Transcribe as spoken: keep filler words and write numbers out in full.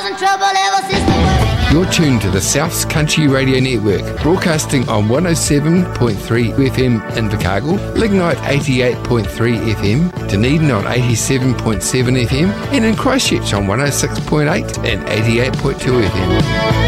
in trouble ever since the world. You're tuned to the South's Country Radio Network, broadcasting on one oh seven point three F M in Invercargill, Lignite eighty-eight point three F M, Dunedin on eighty-seven point seven F M, and in Christchurch on one oh six point eight and eighty-eight point two F M.